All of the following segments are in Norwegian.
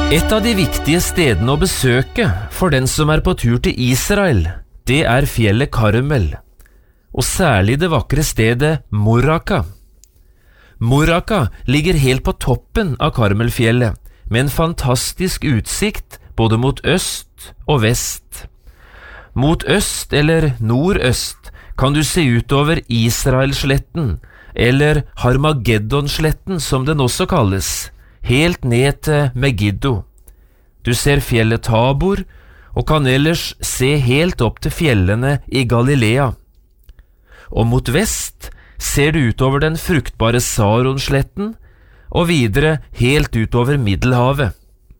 Et av de viktige stedene å besøke for den som er på tur til Israel, det er fjellet Karmel, og særlig det vakre stedet Moraka. Moraka ligger helt på toppen av Karmelfjellet, med en fantastisk utsikt både mot øst og vest. Mot øst eller nordøst kan du se utover Israelsletten, eller Harmageddonsletten som den også kalles, helt ned til Megiddo. Du ser fjellet Tabor, og kan ellers se helt opp til fjellene i Galilea. Og mot vest ser du utover den fruktbare Saronsletten, og videre helt utover Middelhavet.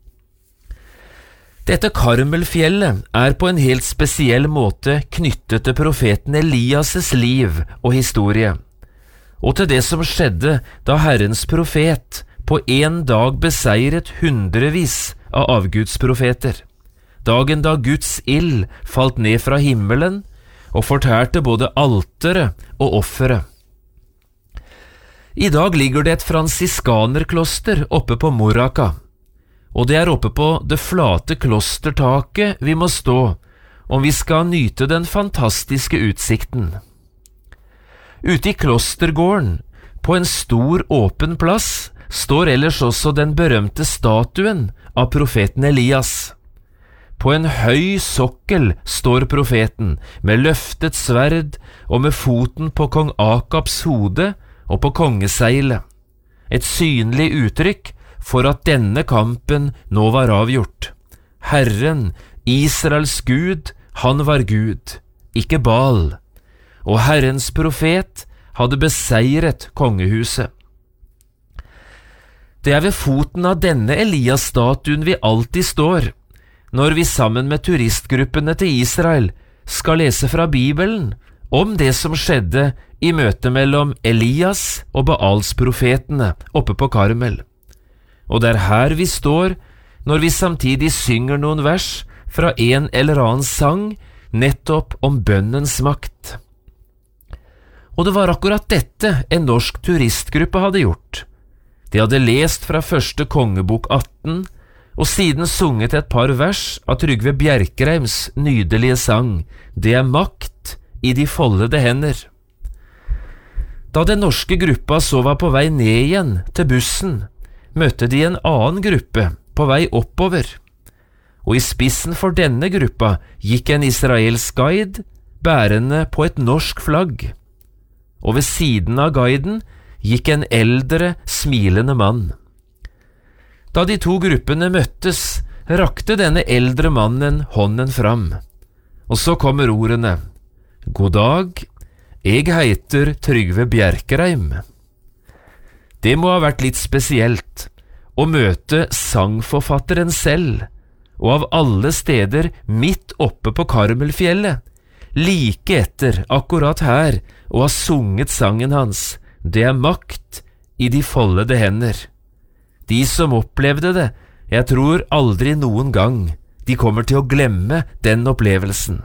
Dette Karmelfjellet er på en helt spesiell måte knyttet til profeten Elias' liv og historie, og til det som skjedde da Herrens profet på en dag beseiret hundrevis av avgudsprofeter, dagen da Guds ild falt ned fra himmelen og fortærte både alteret og offeret. I dag ligger det et fransiskanerkloster oppe på Moraka, og det er oppe på det flate klostertaket vi må stå om vi skal nyte den fantastiske utsikten. Ute i klostergården, på en stor åpen plass, står ellers også den berømte statuen av profeten Elias. På en høy sokkel står profeten, med løftet sverd og med foten på kong Akabs hode og på kongeseilet. Et synlig uttrykk for at denne kampen nå var avgjort. Herren, Israels Gud, han var Gud, ikke Baal, og Herrens profet hadde beseiret kongehuset. Det er ved foten av denne Elias-statuen vi alltid står, når vi sammen med turistgruppene til Israel skal lese fra Bibelen om det som skjedde i møtet mellom Elias og Baals-profetene oppe på Karmel. Og det er her vi står når vi samtidig synger noen vers fra en eller annen sang nettopp om bønnens makt. Og det var akkurat dette en norsk turistgruppe hadde gjort. De hadde lest fra første kongebok 18, og siden sunget et par vers av Trygve Bjerkreims nydelige sang «Det er makt i de foldede hender». Da den norske gruppa så var på vei ned igjen til bussen, møtte de en annen gruppe på vei oppover, og i spissen for denne gruppa gikk en israelsk guide bærende på et norsk flagg, og ved siden av guiden gikk en eldre, smilende mann. Da de to gruppene møttes, rakte denne eldre mannen hånden fram, og så kommer ordene «God dag, jeg heter Trygve Bjerkreim». Det må ha vært litt spesielt å møte sangforfatteren selv, og av alle steder midt oppe på Karmelfjellet, like etter akkurat her og ha sunget sangen hans «Det er makt i de foldede hender». De som opplevde det, jeg tror aldri noen gang de kommer til å glemme den opplevelsen.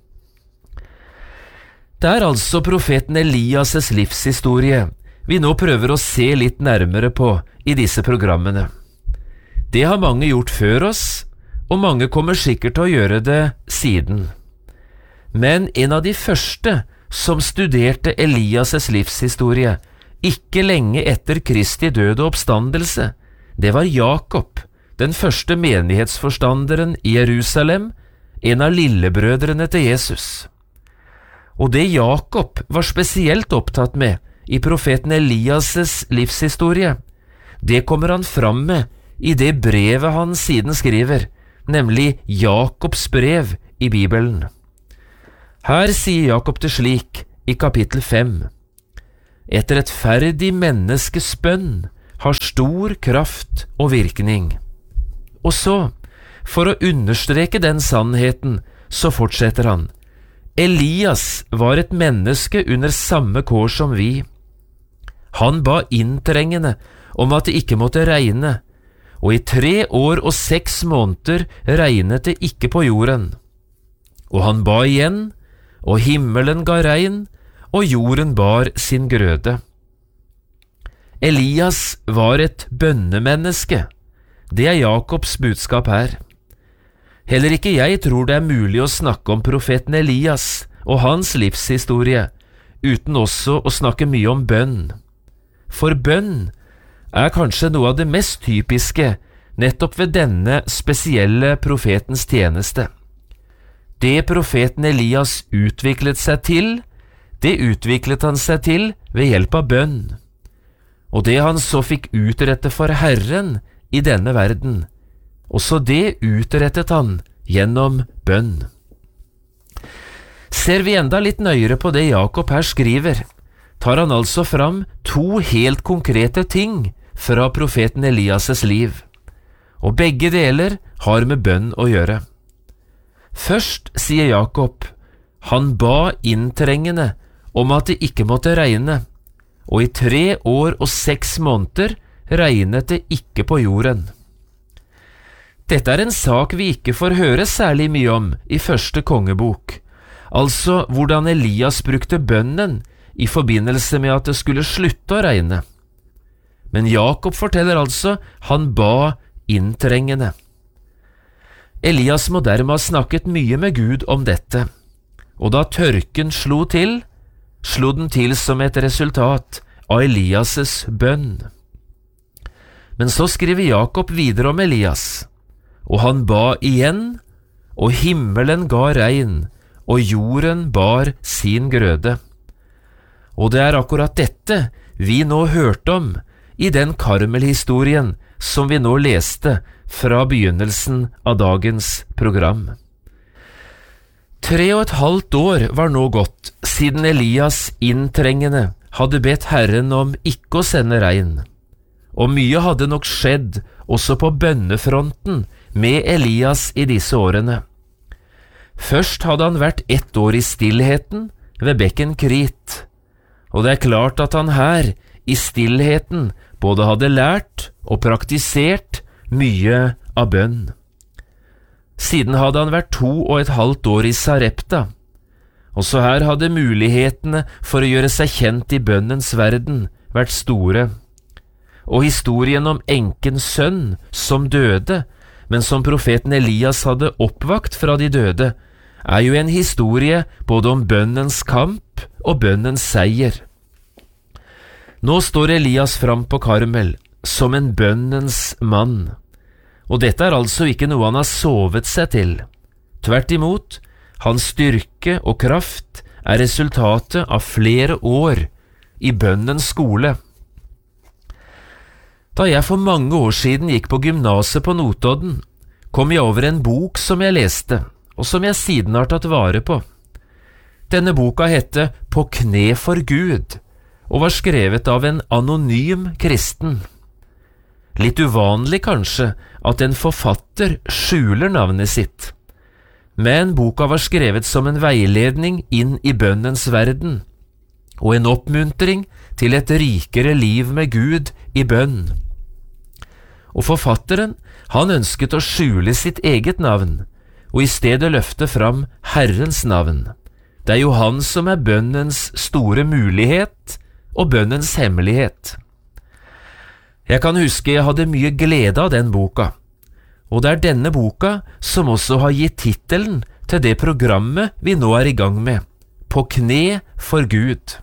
Det er altså profeten Elias' livshistorie vi nå prøver å se litt nærmere på i disse programmene. Det har mange gjort før oss, og mange kommer sikkert til å gjøre det siden. Men en av de første som studerte Elias' livshistorie, ikke lenge etter Kristi død og oppstandelse, det var Jakob, den første menighetsforstanderen i Jerusalem, en av lillebrødrene til Jesus. Og det Jakob var spesielt opptatt med i profeten Elias' livshistorie, det kommer han fram med i det brevet han siden skriver, nemlig Jakobs brev i Bibelen. Her sier Jakob det slik i kapittel 5. Et rettferdig menneskes bønn har stor kraft og virkning. Og så, for å understreke den sannheten, så fortsetter han. Elias var et menneske under samme kår som vi. Han ba inntrengende om at det ikke måtte regne, og i 3 år og 6 måneder regnet det ikke på jorden. Og han ba igjen, og himmelen ga regn, og jorden bar sin grøde. Elias var et bønnemenneske. Det Jakobs budskap her. Heller ikke jeg tror det mulig å snakke om profeten Elias og hans livshistorie, uten også å snakke mye om bønn. For bønn kanskje noe av det mest typiske nettopp ved denne spesielle profetens tjeneste. Det profeten Elias utviklet seg til, det utviklet han seg til ved hjelp av bønn. Og det han så fikk utrette for Herren i denne verden, også det utrettet han gjennom bønn. Ser vi enda litt nøyere på det Jakob her skriver, tar han altså fram to helt konkrete ting fra profeten Elias' liv, og begge deler har med bønn å gjøre. Først sier Jakob, han ba inntrengende om at det ikke måtte regne, og i 3 år og 6 måneder regnet det ikke på jorden. Dette en sak vi ikke får høre særlig mye om i første kongebok, altså hvordan Elias brukte bønnen i forbindelse med at det skulle slutte å regne. Men Jakob forteller altså han ba inntrengende. Elias må dermed ha snakket mye med Gud om dette, og da tørken slo den til som et resultat av Elias' bønn. Men så skriver Jakob videre om Elias, og han ba igjen, og himmelen ga regn, og jorden bar sin grøde. Og det akkurat dette vi nå hørte om i den Karmel-historien som vi nå leste fra begynnelsen av dagens program. 3,5 år var nå gått siden Elias inntrengende hadde bedt Herren om ikke å sende regn, og mye hadde nok skjedd også på bønnefronten med Elias i disse årene. Først hadde han vært 1 år i stillheten ved bekken Krit, og det klart at han her i stillheten både hadde lært og praktisert mye av bønn. Siden hadde han vært 2,5 år i Sarepta. Også her hadde mulighetene for å gjøre seg kjent i bønnens verden vært store. Og historien om enkens sønn som døde, men som profeten Elias hadde oppvakt fra de døde, jo en historie både om bønnens kamp og bønnens seier. Nå står Elias fram på Karmel som en bønnens mann, og dette altså ikke noe han har sovet seg til. Tvert imot, hans styrke og kraft resultatet av flere år i bønnens skole. Da jeg for mange år siden gikk på gymnaset på Notodden, kom jeg over en bok som jeg leste, og som jeg siden har tatt vare på. Denne boka hette På kne for Gud, og var skrevet av en anonym kristen. Litt uvanlig kanskje at en forfatter skjuler navnet sitt, men boka var skrevet som en veiledning inn i bønnens verden, og en oppmuntring til et rikere liv med Gud i bønn. Og forfatteren, han ønsket å skjule sitt eget navn, og i stedet løfte fram Herrens navn. Det jo han som bønnens store mulighet og bønnens hemmelighet. Jeg kan huske jeg hadde mye glede av den boka, og det denne boka som også har gitt tittelen til det programmet vi nå i gang med, På kne for Gud.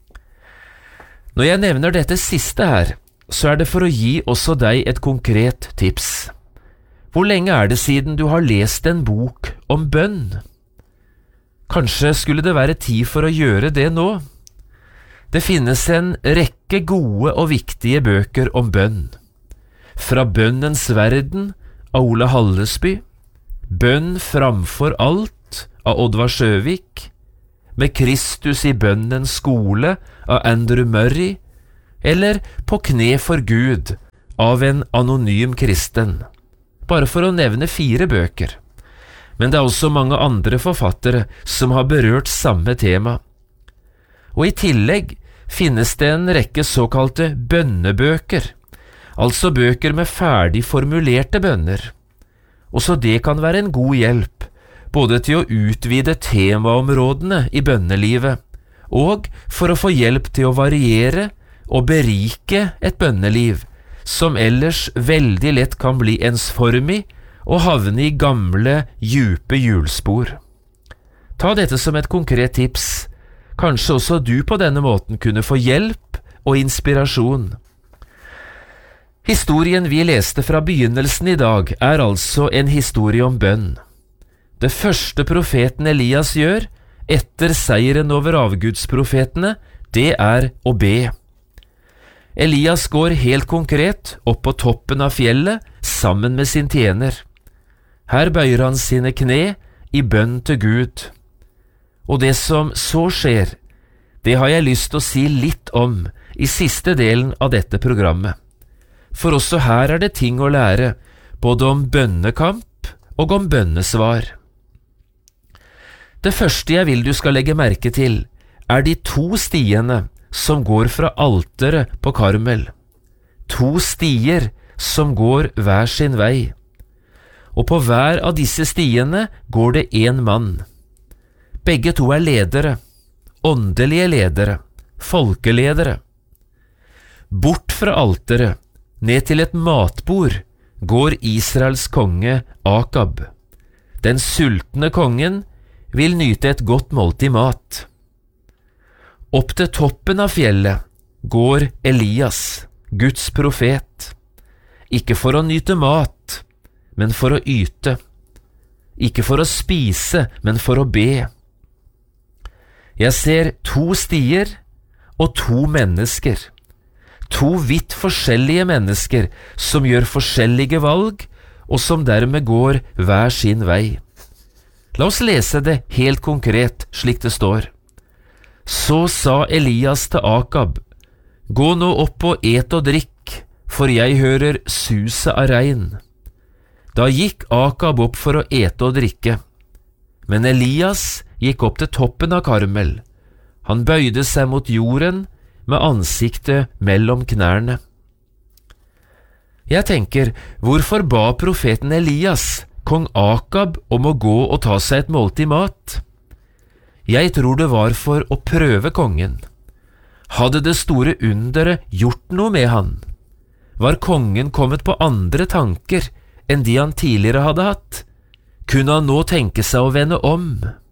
Når jeg nevner dette siste her, så det for å gi også deg et konkret tips. Hvor lenge det siden du har lest en bok om bønn? Kanskje skulle det være tid for å gjøre det nå? Det finnes en rekke gode og viktige bøker om bønn. Fra Bønnens verden av Ole Hallesby, Bønn framfor alt av Oddvar Sjøvik, Med Kristus i bønnens skole av Andrew Murray, eller På kne for Gud av en anonym kristen. Bare for å nevne 4 bøker. Men det også mange andre forfattere som har berørt samme tema. Og i tillegg finnes det en rekke såkalte bønnebøker, altså bøker med ferdig formulerte bønner. Også det kan være en god hjelp, både til å utvide temaområdene i bønnelivet, og for å få hjelp til å variere og berike et bønneliv, som ellers veldig lett kan bli ensformig og havne i gamle, djupe hjulspor. Ta dette som et konkret tips. Kanskje også du på denne måten kunne få hjelp og inspirasjon. Historien vi leste fra begynnelsen i dag er altså en historie om bønn. Det første profeten Elias gjør etter seieren over avgudsprofetene, det er å be. Elias går helt konkret opp på toppen av fjellet sammen med sin tjener. Her bøyer han sine kne i bønn til Gud. Og det som så skjer, det har jeg lyst til å si litt om i siste delen av dette programmet. For også her er det ting å lære, både om bønnekamp og om bønnesvar. Det første jeg vil du skal legge merke til, er de 2 stiene som går fra alteret på Karmel. 2 stier som går hver sin vei. Og på hver av disse stiene går det en mann. Begge 2 er ledere, åndelige ledere, folkeledere. Bort fra alteret, ned til et matbord, går Israels konge Akab. Den sultne kongen vil nyte et godt måltid mat. Opp til toppen av fjellet går Elias, Guds profet. Ikke for å nyte mat, men for å yte. Ikke for å spise, men for å be. Jeg ser 2 stier og 2 mennesker. 2 vidt forskjellige mennesker som gjør forskjellige valg, og som dermed går hver sin vei. La oss lese det helt konkret slik det står. Så sa Elias til Akab, gå nå opp og et og drikk, for jeg hører suset av regn. Da gikk Akab opp for å ete og drikke. Men Elias gikk opp til toppen av Karmel. Han bøyde seg mot jorden med ansiktet mellom knærne. Jeg tenker, hvorfor ba profeten Elias kong Akab om å gå og ta seg et måltid mat? Jeg tror det var for å prøve kongen. Hadde det store underet gjort noe med han? Var kongen kommet på andre tanker enn de han tidligere hadde hatt? Kunne han nå tenke seg å vende om?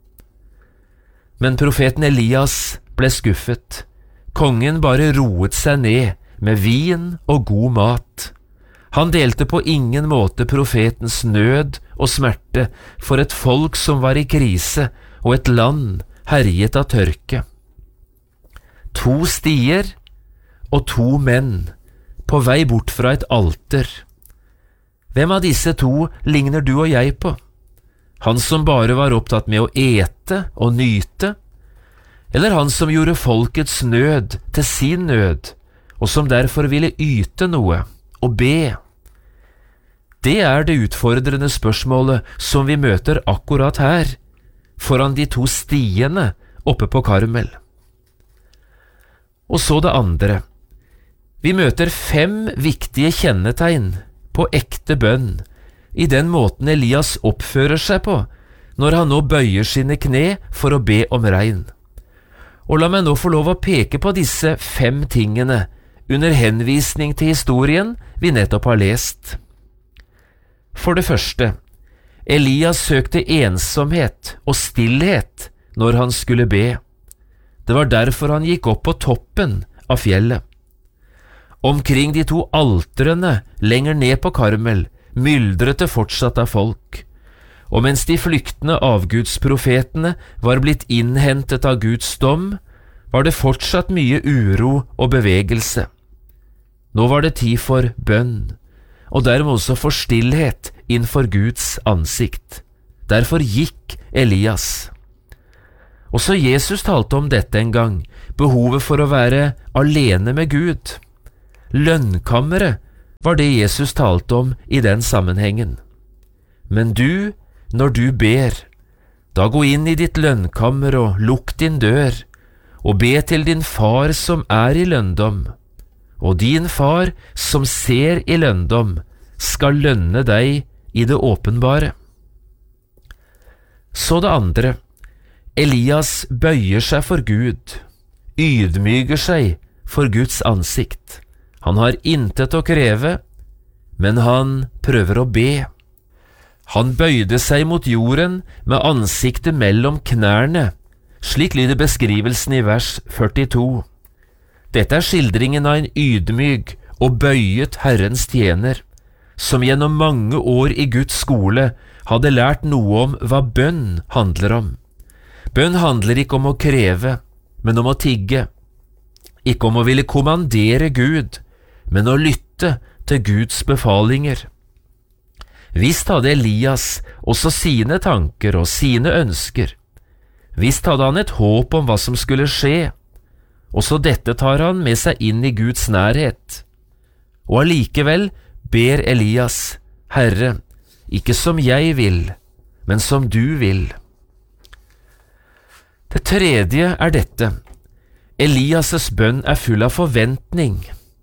Men profeten Elias ble skuffet. Kongen bare roet seg ned med vin og god mat. Han delte på ingen måte profetens nød og smerte for et folk som var i krise og et land herjet av tørke. 2 stier og 2 menn på vei bort fra et alter. Hvem av disse 2 ligner du og jeg på? Han som bare var opptatt med å ete og nyte, eller han som gjorde folkets nød til sin nød, og som derfor ville yte noe og be? Det er det utfordrende spørsmålet som vi møter akkurat her, foran de 2 stiene oppe på Karmel. Og så det andre. Vi møter 5 viktige kjennetegn på ekte bønn i den måten Elias oppfører seg på når han nå bøyer sine kne for å be om regn. Og la meg nå få lov å peke på disse 5 tingene under henvisning til historien vi nettopp har lest. For det første, Elias søkte ensomhet og stillhet når han skulle be. Det var derfor han gikk opp på toppen av fjellet. Omkring de 2 alterene lenger ned på Karmel myldret det fortsatt av folk, og mens de flyktende avgudsprofetene var blitt innhentet av Guds dom, var det fortsatt mye uro og bevegelse. Nå var det tid for bønn, og dermed også for stillhet innenfor Guds ansikt. Derfor gikk Elias. Også Jesus talte om dette en gang, behovet for å være alene med Gud. Lønnkammeret var det Jesus talte om i den sammenhengen. Men du, når du ber, da gå inn i ditt lønnkammer og lukk din dør, og be til din far som er i lønndom, og din far som ser i lønndom, skal lønne deg i det åpenbare. Så det andre. Elias bøyer seg for Gud, ydmyker seg for Guds ansikt. Han har intet å kreve, men han prøver å be. Han bøyde seg mot jorden med ansiktet mellom knærne, slik lyder beskrivelsen i vers 42. Dette er skildringen av en ydmyk og bøyet Herrens tjener, som gjennom mange år i Guds skole hadde lært noe om hva bønn handler om. Bønn handler ikke om å kreve, men om å tigge. Ikke om å ville kommandere Gud, men å lytte til Guds befalinger. Visst hadde Elias også sine tanker og sine ønsker. Visst hadde han et håp om hva som skulle skje. Også dette tar han med seg inn i Guds nærhet. Og allikevel ber Elias, Herre, ikke som jeg vil, men som du vil. Det tredje er dette. Elias' bønn er full av forventning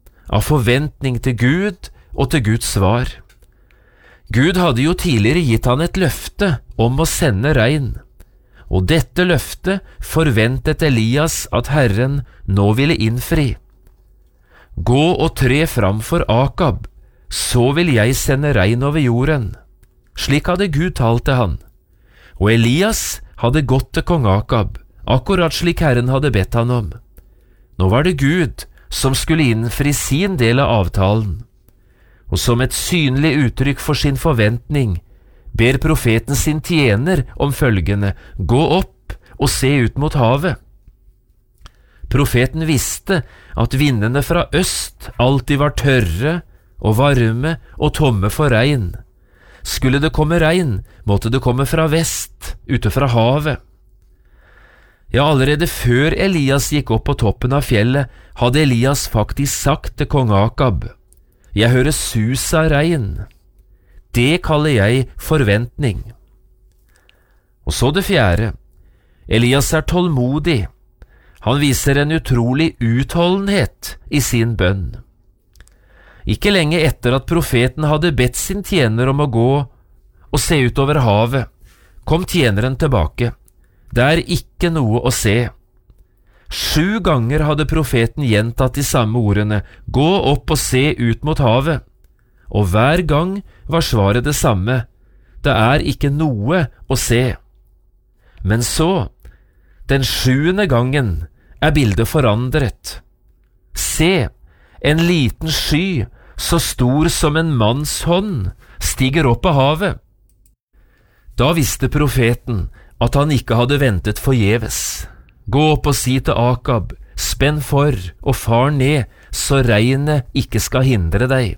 til Gud og til Guds svar. Gud hadde jo tidligere gitt han et løfte om å sende regn, og dette løftet forventet Elias at Herren nå ville innfri. Gå og tre fram for Akab, så vil jeg sende regn over jorden. Slik hadde Gud talt til han. Og Elias hadde gått til kong Akab, akkurat slik Herren hadde bedt han om. Nå var det Gud som skulle innfri sin del av avtalen. Og som et synlig uttrykk for sin forventning, ber profeten sin tjener om følgende: gå opp og se ut mot havet. Profeten visste at vindene fra øst alltid var tørre og varme og tomme for regn. Skulle det komme regn, måtte det komme fra vest, ute fra havet. Ja, allerede før Elias gikk opp på toppen av fjellet, hadde Elias faktisk sagt til kong Akab: jeg hører sus av regn. Det kaller jeg forventning. Og så det fjerde. Elias er tålmodig. Han viser en utrolig utholdenhet i sin bønn. Ikke lenge etter at profeten hadde bedt sin tjener om å gå og se utover havet, kom tjeneren tilbake. Det er ikke noe å se. 7 ganger hadde profeten gjentatt de samme ordene: gå opp og se ut mot havet. Og hver gang var svaret det samme: det er ikke noe å se. Men så, den 7. gangen, er bildet forandret. Se, en liten sky, så stor som en manns hånd, stiger opp av havet. Da visste profeten at han ikke hadde ventet forgjeves. Gå opp og si til Akab: spenn for og far ned, så regnet ikke skal hindre deg.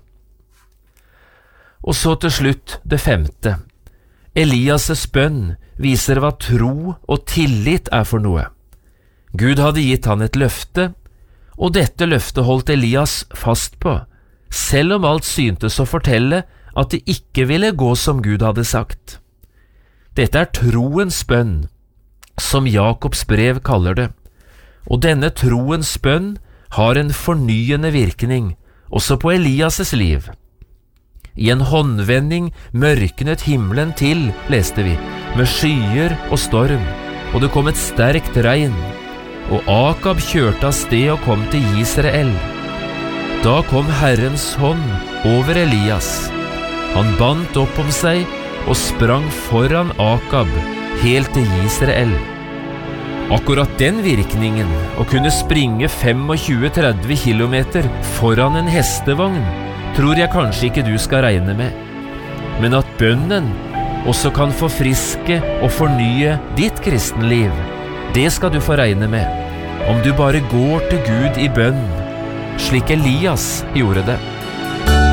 Og så til slutt det 5. Elias' bønn viser hva tro og tillit er for noe. Gud hadde gitt han et løfte, og dette løftet holdt Elias fast på, selv om alt syntes å fortelle at det ikke ville gå som Gud hadde sagt. Dette er troens bønn, som Jakobs brev kaller det, og denne troens bønn har en fornyende virkning, også på Elias' liv. I en håndvending mørknet himmelen til, leste vi, med skyer og storm, og det kom et sterkt regn, og Akab kjørte av sted og kom til Israel. Da kom Herrens hånd over Elias. Han bandt opp om seg og sprang foran Akab helt til Israel. Akkurat den virkningen, å kunne springe 25-30 kilometer foran en hestevogn, tror jeg kanskje ikke du skal regne med. Men at bønnen også kan forfriske og fornye ditt kristenliv, det skal du få regne med, om du bare går til Gud i bønn, slik Elias gjorde det.